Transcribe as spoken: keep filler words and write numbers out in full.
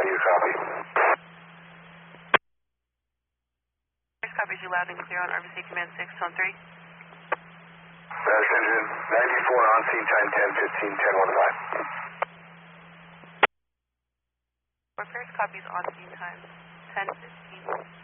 you copy? First copy is you loud and clear on R B C Command six, tone three. Dash engine ninety-four on scene time ten fifteen ten one five. Our first copy is on scene time ten fifteen.